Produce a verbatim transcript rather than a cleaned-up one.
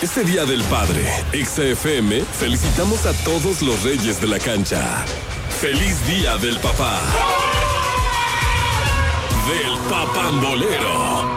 Este Día del Padre, Exa F M, felicitamos a todos los reyes de la cancha. ¡Feliz Día del Papá! Del Papambolero.